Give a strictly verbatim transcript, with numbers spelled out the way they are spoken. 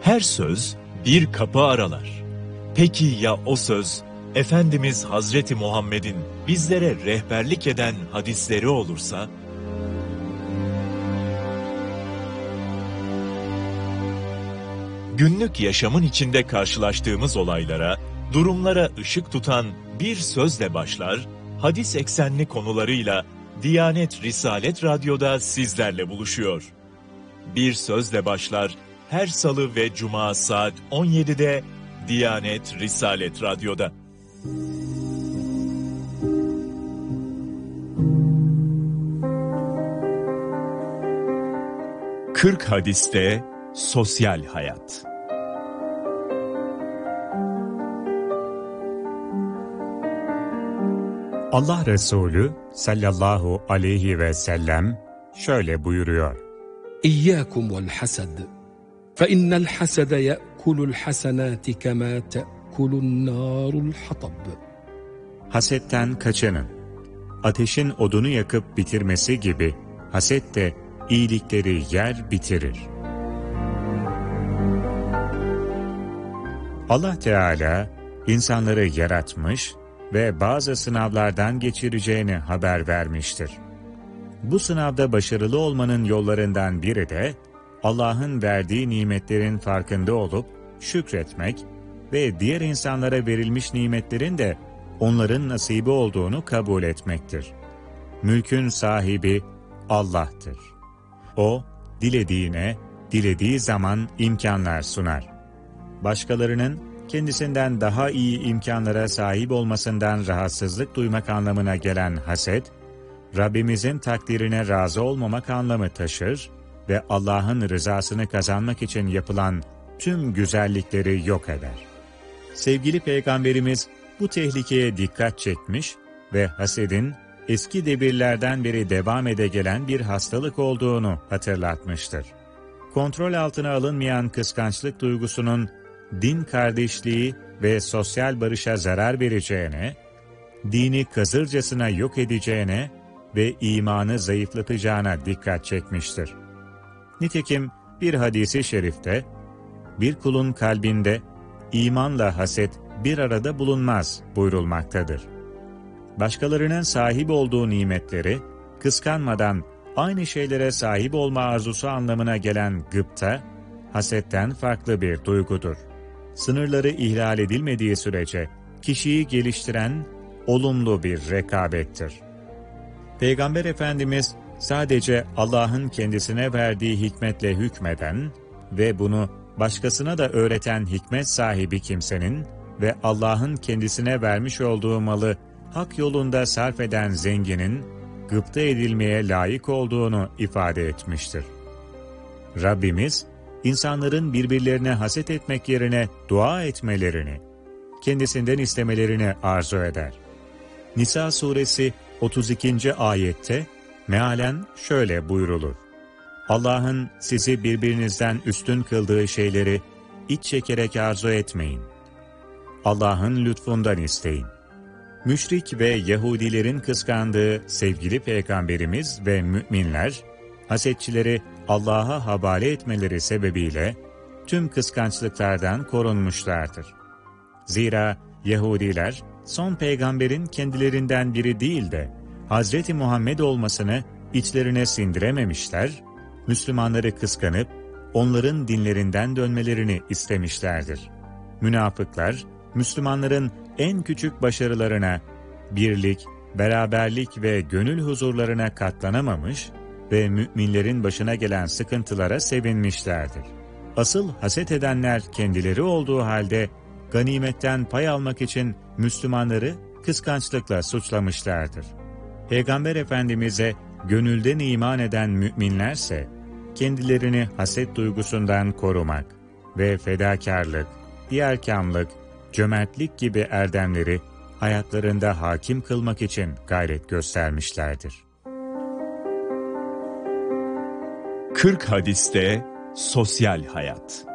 Her söz bir kapı aralar. Peki ya o söz, Efendimiz Hazreti Muhammed'in bizlere rehberlik eden hadisleri olursa? Günlük yaşamın içinde karşılaştığımız olaylara, durumlara ışık tutan bir sözle başlar, hadis eksenli konularıyla Diyanet Risalet Radyo'da sizlerle buluşuyor. Bir sözle başlar, her salı ve cuma saat on yedide Diyanet Risalet Radyo'da. kırk hadiste sosyal hayat. Allah Resulü sallallahu aleyhi ve sellem şöyle buyuruyor. İyyâkum vel hasad. Fe innel hasede ye'kulul hasenâti kemâ te'kulun nârul hatab. Hasetten kaçının. Ateşin odunu yakıp bitirmesi gibi haset de iyilikleri yer bitirir. Allah Teala insanları yaratmış ve bazı sınavlardan geçireceğini haber vermiştir. Bu sınavda başarılı olmanın yollarından biri de Allah'ın verdiği nimetlerin farkında olup şükretmek ve diğer insanlara verilmiş nimetlerin de onların nasibi olduğunu kabul etmektir. Mülkün sahibi Allah'tır. O, dilediğine, dilediği zaman imkanlar sunar. Başkalarının kendisinden daha iyi imkanlara sahip olmasından rahatsızlık duymak anlamına gelen haset, Rabbimizin takdirine razı olmamak anlamı taşır ve Allah'ın rızasını kazanmak için yapılan tüm güzellikleri yok eder. Sevgili Peygamberimiz bu tehlikeye dikkat çekmiş ve hasedin eski devirlerden beri devam ede gelen bir hastalık olduğunu hatırlatmıştır. Kontrol altına alınmayan kıskançlık duygusunun din kardeşliği ve sosyal barışa zarar vereceğine, dini kazırcasına yok edeceğine ve imanı zayıflatacağına dikkat çekmiştir. Nitekim bir hadisi şerifte, bir kulun kalbinde imanla haset bir arada bulunmaz buyurulmaktadır. Başkalarının sahip olduğu nimetleri kıskanmadan aynı şeylere sahip olma arzusu anlamına gelen gıpta, hasetten farklı bir duygudur. Sınırları ihlal edilmediği sürece kişiyi geliştiren olumlu bir rekabettir. Peygamber Efendimiz sadece Allah'ın kendisine verdiği hikmetle hükmeden ve bunu başkasına da öğreten hikmet sahibi kimsenin ve Allah'ın kendisine vermiş olduğu malı hak yolunda sarf eden zenginin gıpta edilmeye layık olduğunu ifade etmiştir. Rabbimiz, insanların birbirlerine haset etmek yerine dua etmelerini, kendisinden istemelerini arzu eder. Nisa suresi otuz ikinci ayette mealen şöyle buyrulur. Allah'ın sizi birbirinizden üstün kıldığı şeyleri iç çekerek arzu etmeyin. Allah'ın lütfundan isteyin. Müşrik ve Yahudilerin kıskandığı sevgili Peygamberimiz ve müminler, hasetçileri Allah'a havale etmeleri sebebiyle tüm kıskançlıklardan korunmuşlardır. Zira Yahudiler son peygamberin kendilerinden biri değil de Hazreti Muhammed olmasını içlerine sindirememişler, Müslümanları kıskanıp onların dinlerinden dönmelerini istemişlerdir. Münafıklar, Müslümanların en küçük başarılarına, birlik, beraberlik ve gönül huzurlarına katlanamamış ve müminlerin başına gelen sıkıntılara sevinmişlerdir. Asıl haset edenler kendileri olduğu halde ganimetten pay almak için Müslümanları kıskançlıkla suçlamışlardır. Peygamber Efendimiz'e gönülden iman eden müminlerse kendilerini haset duygusundan korumak ve fedakarlık, diyarkamlık, cömertlik gibi erdemleri hayatlarında hakim kılmak için gayret göstermişlerdir. kırk hadiste sosyal hayat.